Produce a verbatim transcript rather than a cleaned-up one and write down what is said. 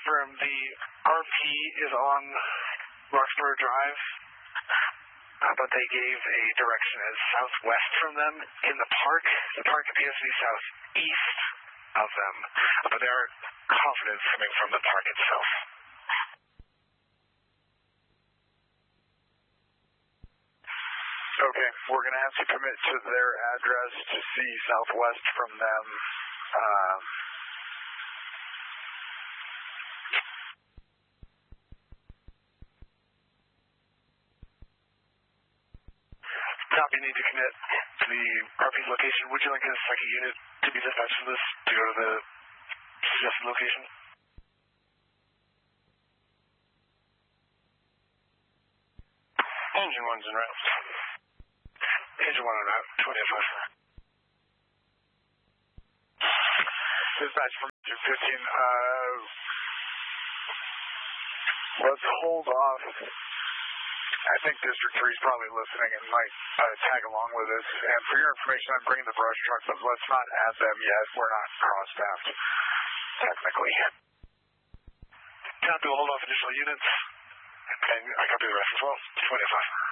confirm the R P is on Roxborough Drive, uh, but they gave a direction as southwest from them in the park. The park appears to be southeast of them, but there are confidence coming from the park itself. Okay, we're going to have to commit to their address to see southwest from them. Uh, Copy, need to commit to the R P location. Would you like a second unit to be dispatched for this to go to the suggested location? Engine one's en route. Engine one en route, twenty-five. Dispatch from Engine fifteen. Uh, let's hold off. I think District three is probably listening and might uh, tag along with us. And for your information, I'm bringing the brush truck, but let's not add them yet. We're not cross-staffed, technically. Copy, we'll hold off additional units. And I copy the rest as well. twenty-five.